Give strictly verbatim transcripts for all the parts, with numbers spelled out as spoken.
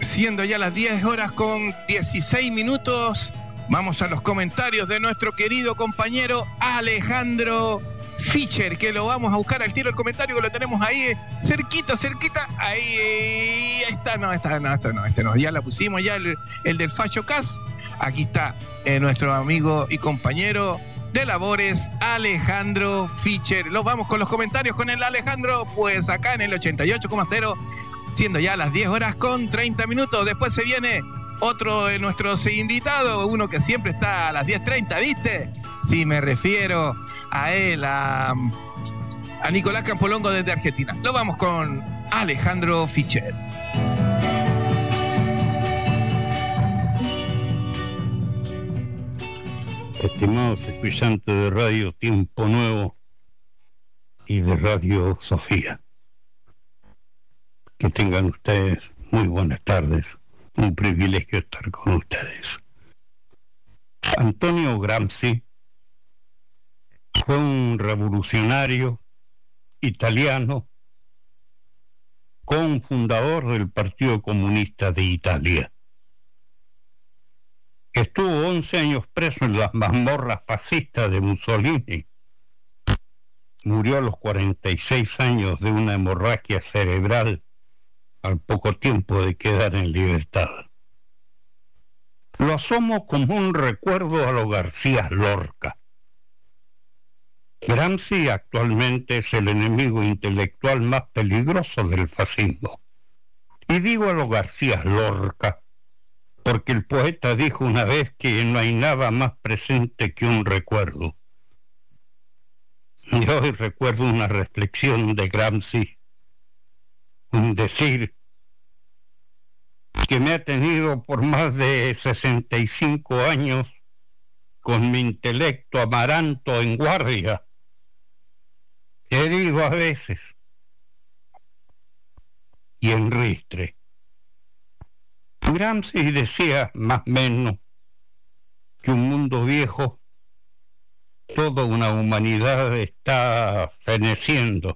Siendo ya las diez horas con dieciséis minutos, vamos a los comentarios de nuestro querido compañero Alejandro Fischer, que lo vamos a buscar al tiro el comentario, que lo tenemos ahí cerquita, cerquita, ahí, ahí está, no, está, no, este no, este no, ya la pusimos, ya el, el del Facho Cas. Aquí está eh, nuestro amigo y compañero de labores, Alejandro Fischer. Los vamos con los comentarios con el Alejandro, pues acá en el ochenta y ocho coma cero, siendo ya las diez horas con treinta minutos. Después se viene otro de nuestros invitados, uno que siempre está a las diez treinta, ¿viste? Sí, me refiero a él, a, a Nicolás Campolongo desde Argentina. Lo vamos con Alejandro Fischer. Estimados escuchantes de Radio Tiempo Nuevo y de Radio Sofía, que tengan ustedes muy buenas tardes. Un privilegio estar con ustedes. Antonio Gramsci fue un revolucionario italiano, cofundador del Partido Comunista de Italia. Estuvo once años preso en las mazmorras fascistas de Mussolini. Murió a los cuarenta y seis años de una hemorragia cerebral al poco tiempo de quedar en libertad. Lo asomo como un recuerdo a los García Lorca. Gramsci actualmente es el enemigo intelectual más peligroso del fascismo. Y digo a los García Lorca porque el poeta dijo una vez que no hay nada más presente que un recuerdo. Y hoy recuerdo una reflexión de Gramsci, un decir que me ha tenido por más de sesenta y cinco años con mi intelecto amaranto en guardia. He digo a veces, y en ristre. Gramsci decía más o menos que un mundo viejo, toda una humanidad está feneciendo,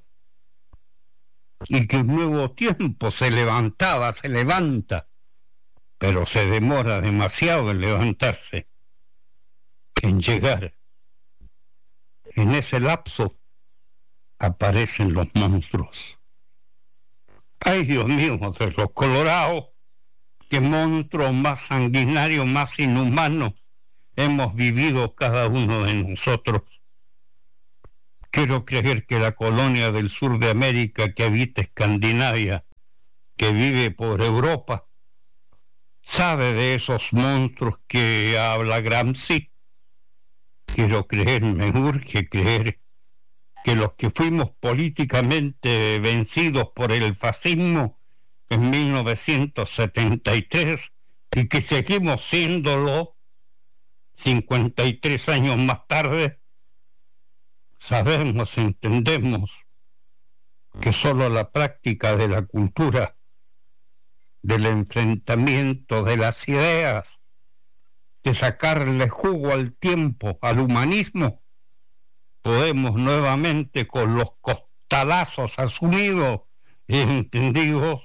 y que un nuevo tiempo se levantaba, se levanta, pero se demora demasiado en levantarse, en llegar. En ese lapso aparecen los monstruos. Ay, Dios mío, de los colorados, qué monstruo más sanguinario, más inhumano hemos vivido cada uno de nosotros. Quiero creer que la colonia del sur de América que habita Escandinavia, que vive por Europa, sabe de esos monstruos que habla Gramsci. Quiero creer, me urge creer, que los que fuimos políticamente vencidos por el fascismo en mil novecientos setenta y tres y que seguimos siéndolo cincuenta y tres años más tarde, sabemos, entendemos que solo la práctica de la cultura, del enfrentamiento de las ideas, de sacarle jugo al tiempo, al humanismo, podemos nuevamente con los costalazos asumidos y entendidos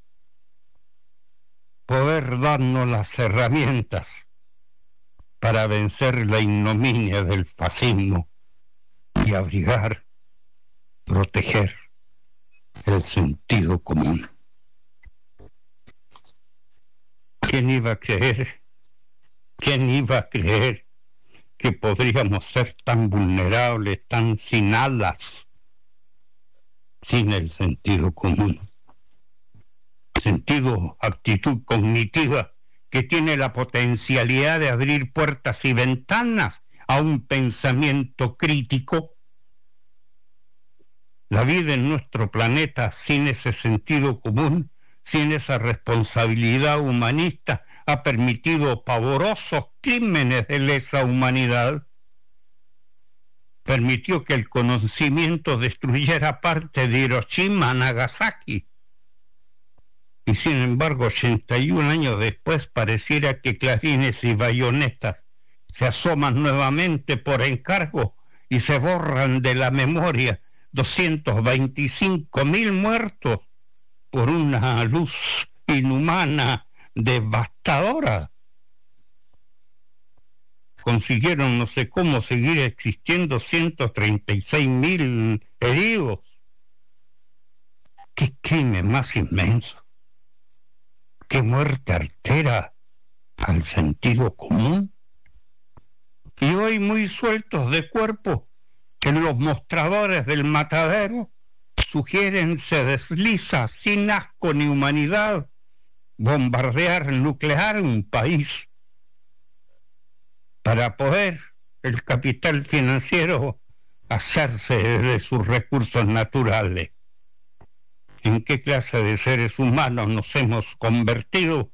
poder darnos las herramientas para vencer la ignominia del fascismo y abrigar, proteger el sentido común. ¿Quién iba a creer? ¿Quién iba a creer que podríamos ser tan vulnerables, tan sin alas, sin el sentido común? Sentido, actitud cognitiva que tiene la potencialidad de abrir puertas y ventanas a un pensamiento crítico. La vida en nuestro planeta sin ese sentido común, sin esa responsabilidad humanista, ha permitido pavorosos crímenes de lesa humanidad. Permitió que el conocimiento destruyera parte de Hiroshima, Nagasaki. Y sin embargo, ochenta y un años después, pareciera que clarines y bayonetas se asoman nuevamente por encargo y se borran de la memoria doscientos veinticinco mil muertos por una luz inhumana devastadora. Consiguieron no sé cómo seguir existiendo ciento treinta y seis mil heridos. ¡Qué crimen más inmenso! ¡Qué muerte altera al sentido común! Y hoy muy sueltos de cuerpo, en los mostradores del matadero, sugieren se desliza sin asco ni humanidad bombardear nuclear un país para poder el capital financiero hacerse de sus recursos naturales. ¿En qué clase de seres humanos nos hemos convertido?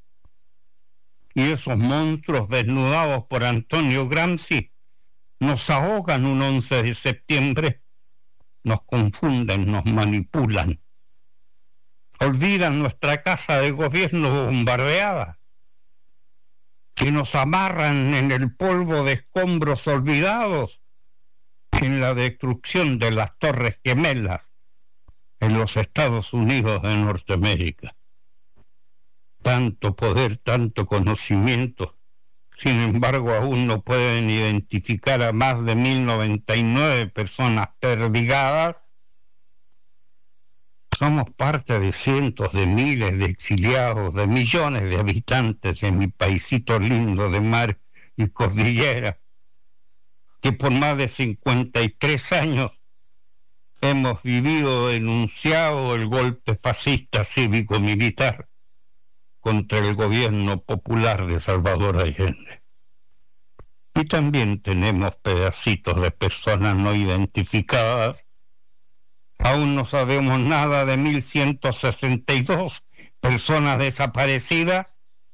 Y esos monstruos desnudados por Antonio Gramsci nos ahogan un once de septiembre, nos confunden, nos manipulan, olvidan nuestra casa de gobierno bombardeada y nos amarran en el polvo de escombros olvidados en la destrucción de las Torres Gemelas en los Estados Unidos de Norteamérica. Tanto poder, tanto conocimiento, sin embargo aún no pueden identificar a más de mil noventa y nueve personas perdigadas. Somos parte de cientos de miles de exiliados, de millones de habitantes de mi paisito lindo de mar y cordillera, que por más de cincuenta y tres años hemos vivido denunciado el golpe fascista cívico-militar contra el gobierno popular de Salvador Allende. Y también tenemos pedacitos de personas no identificadas. Aún no sabemos nada de mil ciento sesenta y dos personas desaparecidas.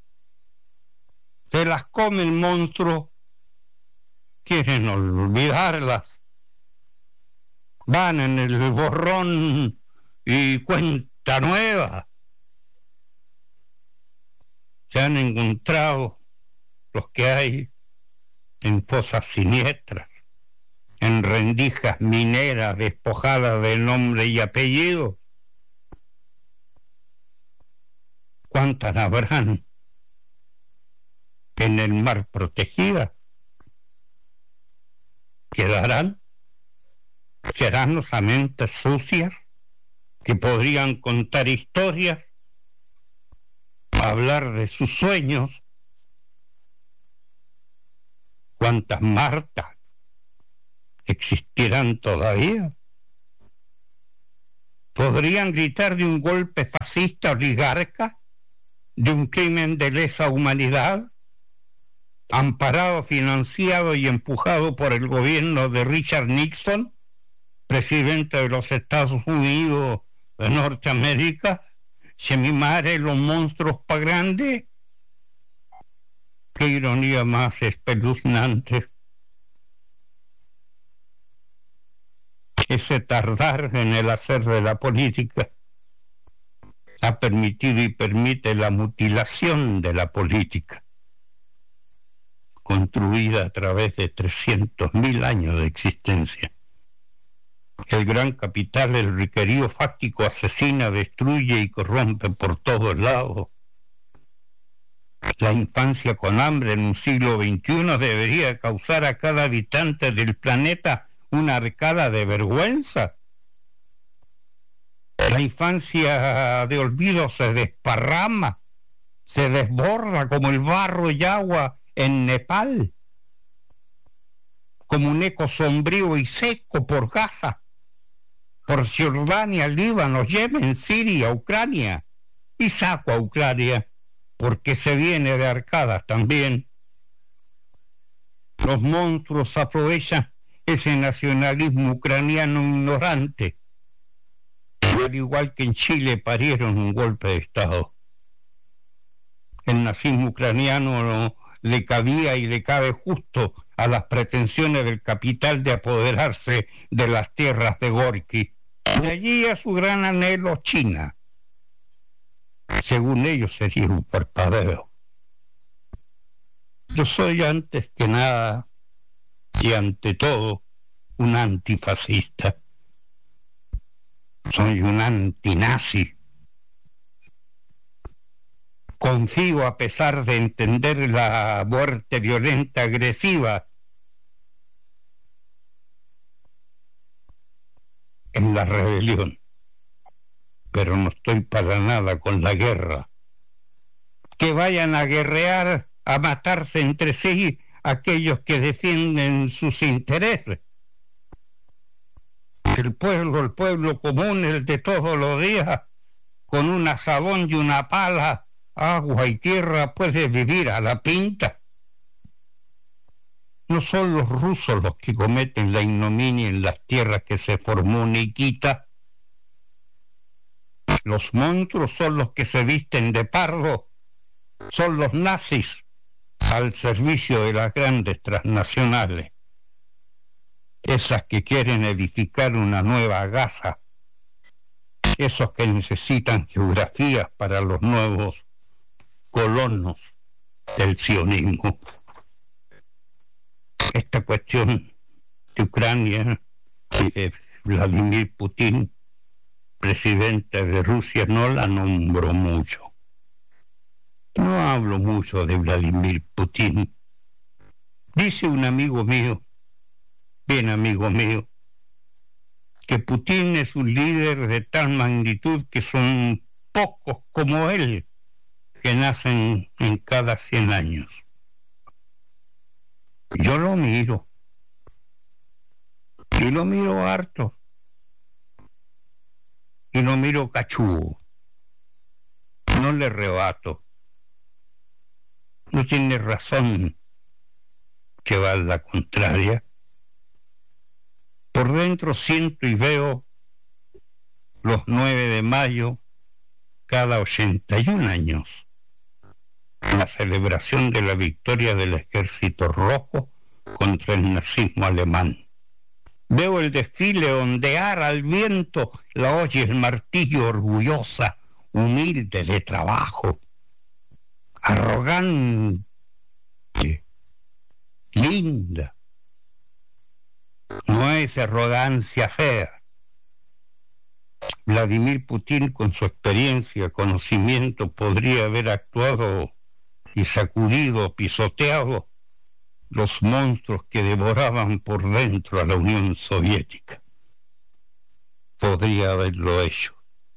Se las come el monstruo, quieren olvidarlas. Van en el borrón y cuenta nueva. Se han encontrado los que hay en fosas siniestras, en rendijas mineras despojadas de nombre y apellido. ¿Cuántas habrán en el mar protegida? ¿Quedarán? ¿Serán los mentes sucias que podrían contar historias, hablar de sus sueños? ¿Cuántas Martas existirán todavía? ¿Podrían gritar de un golpe fascista oligarca, de un crimen de lesa humanidad, amparado, financiado y empujado por el gobierno de Richard Nixon, presidente de los Estados Unidos de Norteamérica? ¿Se mimare los monstruos pa' grande? Qué ironía más espeluznante. Ese tardar en el hacer de la política ha permitido y permite la mutilación de la política, construida a través de trescientos mil años de existencia. El gran capital, el riquerío fáctico, asesina, destruye y corrompe por todos lados. La infancia con hambre en un siglo veintiuno debería causar a cada habitante del planeta una arcada de vergüenza. La infancia de olvido se desparrama, se desborda como el barro y agua en Nepal, como un eco sombrío y seco por Gaza, por Jordania, Líbano, Yemen, Siria, Ucrania, y saco a Ucrania porque se viene de arcadas también. Los monstruos aprovechan ese nacionalismo ucraniano ignorante, y al igual que en Chile parieron un golpe de Estado. El nazismo ucraniano no le cabía y le cabe justo a las pretensiones del capital de apoderarse de las tierras de Gorky. De allí a su gran anhelo China. Según ellos sería un parpadeo. Yo soy antes que nada y ante todo un antifascista. Soy un antinazi. Confío, a pesar de entender la muerte violenta agresiva, en la rebelión, pero no estoy para nada con la guerra. Que vayan a guerrear, a matarse entre sí aquellos que defienden sus intereses. El pueblo, el pueblo común, el de todos los días, con un asadón y una pala, agua y tierra, puede vivir a la pinta. No son los rusos los que cometen la ignominia en las tierras que se formó Nikita. Los monstruos son los que se visten de pardo, son los nazis al servicio de las grandes transnacionales, esas que quieren edificar una nueva Gaza, esos que necesitan geografías para los nuevos colonos del sionismo. Esta cuestión de Ucrania y de Vladimir Putin, presidente de Rusia, no la nombro mucho. No hablo mucho de Vladimir Putin. Dice un amigo mío, bien amigo mío, que Putin es un líder de tal magnitud que son pocos como él que nacen en cada cien años. Yo lo miro, y lo miro harto, y lo miro cachudo, no le rebato, no tiene razón que va a la contraria. Por dentro siento y veo los nueve de mayo cada ochenta y un años, la celebración de la victoria del Ejército Rojo contra el nazismo alemán. Veo el desfile ondear al viento la hoz y el martillo, orgullosa, humilde de trabajo, arrogante, linda. No es arrogancia fea. Vladimir Putin, con su experiencia, conocimiento, podría haber actuado y sacudido, pisoteado los monstruos que devoraban por dentro a la Unión Soviética. Podría haberlo hecho.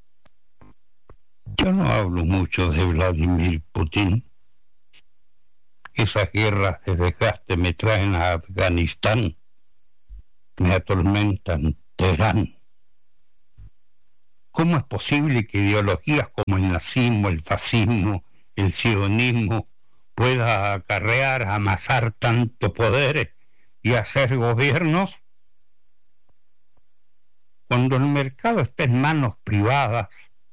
Yo no hablo mucho de Vladimir Putin. Esas guerras de desgaste me traen a Afganistán, me atormentan Teherán. ¿Cómo es posible que ideologías como el nazismo, el fascismo, el sionismo pueda acarrear, amasar tanto poder y hacer gobiernos? Cuando el mercado está en manos privadas,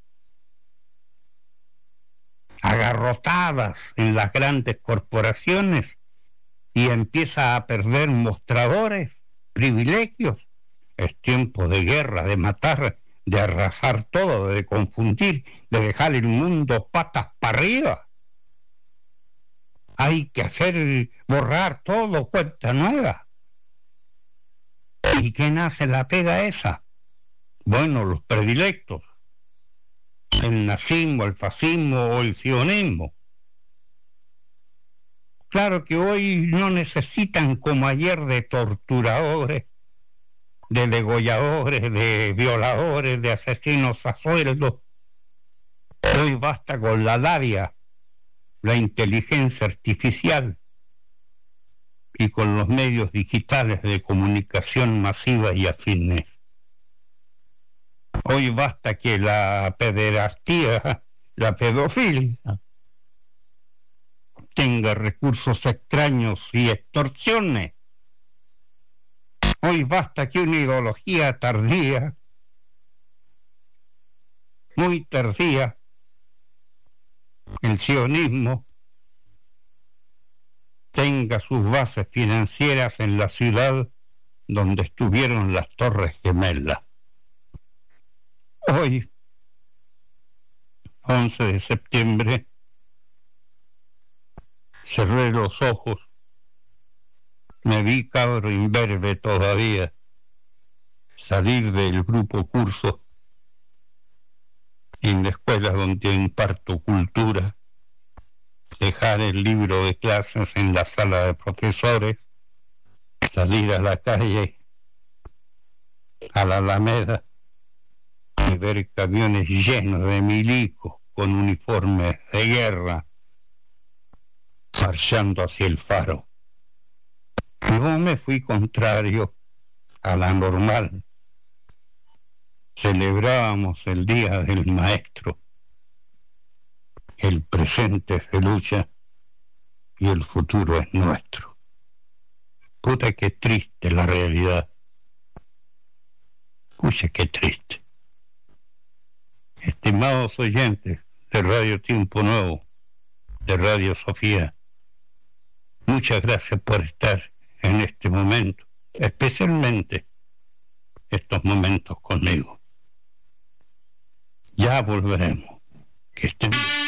agarrotadas en las grandes corporaciones, y empieza a perder mostradores, privilegios, es tiempo de guerra, de matar, de arrasar todo, de confundir, de dejar el mundo patas para arriba. Hay que hacer, borrar todo, cuenta nueva. ¿Y qué nace la pega esa? Bueno, los predilectos, el nazismo, el fascismo o el sionismo. Claro que hoy no necesitan, como ayer, de torturadores, de degolladores, de violadores, de asesinos a sueldo. Hoy basta con la labia, la inteligencia artificial y con los medios digitales de comunicación masiva y afines. Hoy basta que la pederastía, la pedofilia, tenga recursos extraños y extorsiones. Hoy basta que una ideología tardía, muy tardía, el sionismo, tenga sus bases financieras en la ciudad donde estuvieron las Torres Gemelas. Hoy, once de septiembre, cerré los ojos, me vi cabro imberbe todavía, salir del grupo curso en la escuela donde imparto cultura, dejar el libro de clases en la sala de profesores, salir a la calle, a la Alameda, y ver camiones llenos de milicos con uniformes de guerra marchando hacia el Faro. Yo me fui contrario a la normal. Celebrábamos el Día del Maestro. El presente se lucha y el futuro es nuestro. Puta, qué triste la realidad. Escucha, qué triste. Estimados oyentes de Radio Tiempo Nuevo, de Radio Sofía, muchas gracias por estar en este momento, especialmente estos momentos conmigo. Ya volveremos. Que estén bien.